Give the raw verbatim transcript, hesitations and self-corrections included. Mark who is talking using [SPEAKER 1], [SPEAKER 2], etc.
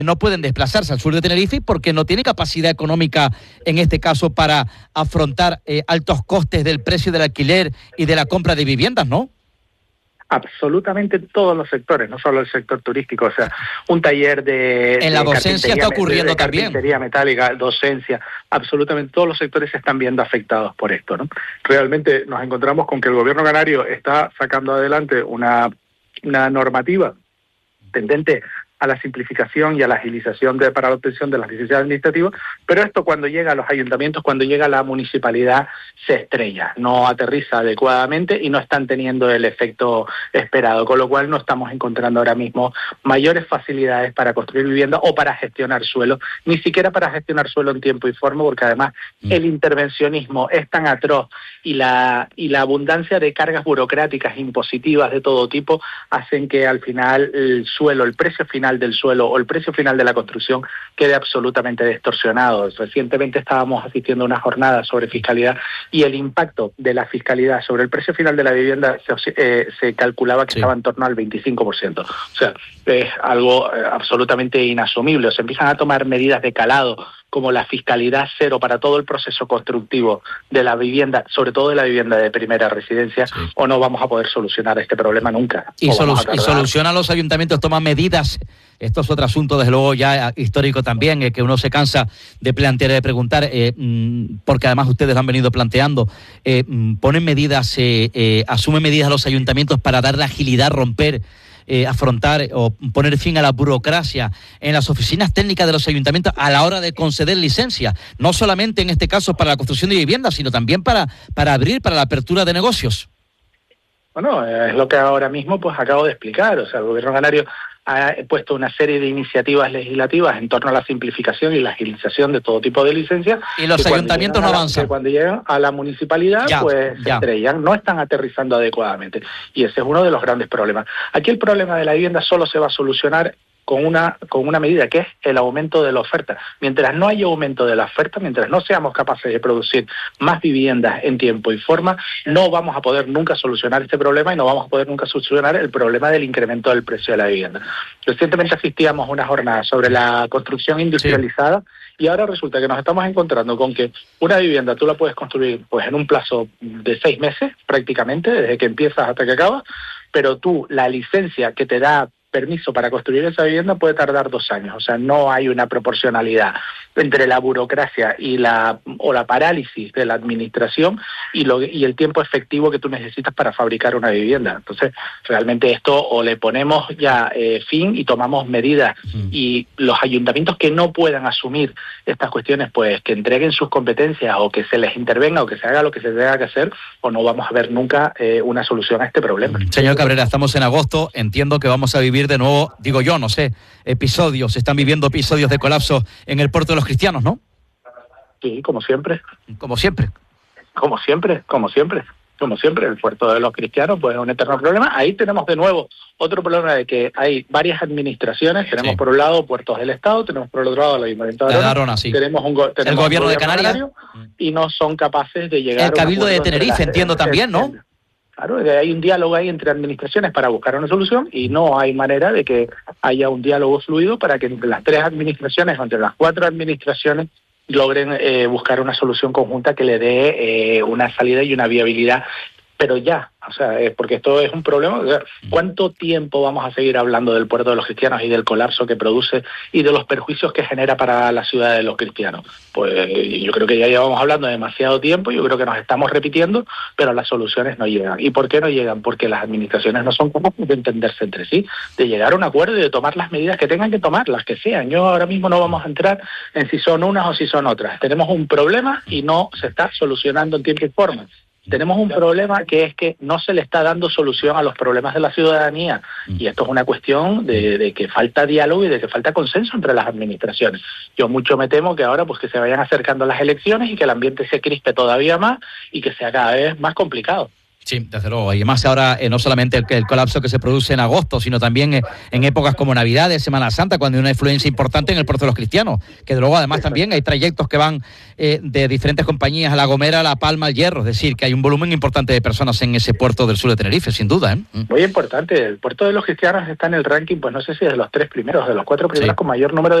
[SPEAKER 1] no pueden desplazarse al sur de Tenerife porque no tiene capacidad económica, en este caso, para afrontar eh, altos costes del precio del alquiler y de la compra de viviendas, ¿no?
[SPEAKER 2] Absolutamente todos los sectores, no solo el sector turístico, o sea, un taller de...
[SPEAKER 1] En la docencia está ocurriendo también.
[SPEAKER 2] Carpintería metálica, docencia, absolutamente todos los sectores se están viendo afectados por esto, ¿no? Realmente nos encontramos con que el gobierno canario está sacando adelante una, una normativa tendente a la simplificación y a la agilización de, para la obtención de las licencias administrativas, pero esto cuando llega a los ayuntamientos, cuando llega a la municipalidad, se estrella, no aterriza adecuadamente y no están teniendo el efecto esperado, con lo cual no estamos encontrando ahora mismo mayores facilidades para construir vivienda o para gestionar suelo, ni siquiera para gestionar suelo en tiempo y forma, porque además mm. el intervencionismo es tan atroz y la, y la abundancia de cargas burocráticas impositivas de todo tipo hacen que al final el suelo, el precio final del suelo o el precio final de la construcción quede absolutamente distorsionado. Recientemente estábamos asistiendo a una jornada sobre fiscalidad y el impacto de la fiscalidad sobre el precio final de la vivienda se, eh, se calculaba que sí. estaba en torno al veinticinco por ciento. O sea, es algo eh, absolutamente inasumible. Se empiezan a tomar medidas de calado como la fiscalidad cero para todo el proceso constructivo de la vivienda, sobre todo de la vivienda de primera residencia, sí. o no vamos a poder solucionar este problema nunca.
[SPEAKER 1] Y, solu- y solucionan los ayuntamientos, toman medidas. Esto es otro asunto, desde luego, ya histórico también, eh, que uno se cansa de plantear y de preguntar, eh, mmm, porque además ustedes lo han venido planteando. Eh, mmm, ponen medidas, eh, eh, asumen medidas los ayuntamientos para dar la agilidad, romper, Eh, afrontar o poner fin a la burocracia en las oficinas técnicas de los ayuntamientos a la hora de conceder licencia, no solamente en este caso para la construcción de viviendas, sino también para, para abrir, para la apertura de negocios.
[SPEAKER 2] Bueno, es lo que ahora mismo pues acabo de explicar. O sea, el gobierno canario ha puesto una serie de iniciativas legislativas en torno a la simplificación y la agilización de todo tipo de licencias.
[SPEAKER 1] Y los ayuntamientos no avanzan.
[SPEAKER 2] Que cuando llegan a la municipalidad, ya, pues ya. se estrellan, no están aterrizando adecuadamente. Y ese es uno de los grandes problemas. Aquí el problema de la vivienda solo se va a solucionar con una con una medida que es el aumento de la oferta. Mientras no haya aumento de la oferta, mientras no seamos capaces de producir más viviendas en tiempo y forma, no vamos a poder nunca solucionar este problema y no vamos a poder nunca solucionar el problema del incremento del precio de la vivienda. Recientemente asistíamos a una jornada sobre la construcción industrializada sí. y ahora resulta que nos estamos encontrando con que una vivienda tú la puedes construir pues en un plazo de seis meses prácticamente, desde que empiezas hasta que acabas, pero tú la licencia que te da permiso para construir esa vivienda puede tardar dos años. O sea, no hay una proporcionalidad entre la burocracia y la o la parálisis de la administración y, lo, y el tiempo efectivo que tú necesitas para fabricar una vivienda. Entonces, realmente esto o le ponemos ya eh, fin y tomamos medidas mm. y los ayuntamientos que no puedan asumir estas cuestiones, pues que entreguen sus competencias o que se les intervenga o que se haga lo que se tenga que hacer, o no vamos a ver nunca eh, una solución a este problema.
[SPEAKER 1] Señor Cabrera, estamos en agosto, entiendo que vamos a vivir de nuevo, digo yo, no sé, episodios, se están viviendo episodios de colapso en el puerto de los cristianos, ¿no?
[SPEAKER 2] Sí, como siempre.
[SPEAKER 1] Como siempre.
[SPEAKER 2] Como siempre, como siempre. Como siempre, el puerto de los cristianos pues es un eterno problema. Ahí tenemos de nuevo otro problema de que hay varias administraciones. Tenemos sí. por un lado puertos del Estado, tenemos por el otro lado la Ayuntamiento de Arona, Arona sí. tenemos, un go- tenemos
[SPEAKER 1] el gobierno un de Canarias
[SPEAKER 2] y no son capaces de llegar
[SPEAKER 1] el Cabildo de Tenerife, entiendo también, ¿no?
[SPEAKER 2] Claro, hay un diálogo ahí entre administraciones para buscar una solución y no hay manera de que haya un diálogo fluido para que entre las tres administraciones o entre las cuatro administraciones logren eh, buscar una solución conjunta que le dé eh, una salida y una viabilidad, pero ya. O sea, es porque esto es un problema. O sea, ¿cuánto tiempo vamos a seguir hablando del puerto de los cristianos y del colapso que produce y de los perjuicios que genera para la ciudad de los cristianos? Pues yo creo que ya llevamos hablando demasiado tiempo, yo creo que nos estamos repitiendo, pero las soluciones no llegan. ¿Y por qué no llegan? Porque las administraciones no son capaces de entenderse entre sí, de llegar a un acuerdo y de tomar las medidas que tengan que tomar, las que sean. Yo ahora mismo no vamos a entrar en si son unas o si son otras. Tenemos un problema y no se está solucionando en tiempo y forma. Tenemos un problema que es que no se le está dando solución a los problemas de la ciudadanía y esto es una cuestión de, de que falta diálogo y de que falta consenso entre las administraciones. Yo mucho me temo que ahora pues que se vayan acercando las elecciones y que el ambiente se crispe todavía más y que sea cada vez más complicado.
[SPEAKER 1] Sí, desde luego. Y además ahora eh, no solamente el, el colapso que se produce en agosto, sino también eh, en épocas como Navidades, Semana Santa, cuando hay una influencia importante en el puerto de los cristianos. Que luego además también hay trayectos que van eh, de diferentes compañías a La Gomera, La Palma, al Hierro. Es decir, que hay un volumen importante de personas en ese puerto del sur de Tenerife, sin duda. ¿eh?
[SPEAKER 2] Muy importante. El puerto de los cristianos está en el ranking, pues no sé si de los tres primeros, de los cuatro primeros, sí, con mayor número de